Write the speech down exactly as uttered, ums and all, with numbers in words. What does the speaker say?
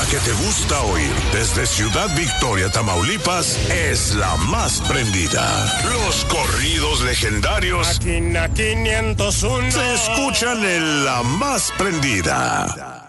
que te gusta oír desde Ciudad Victoria, Tamaulipas, es la más prendida. Los corridos legendarios Máquina quinientos uno se escuchan en la más prendida.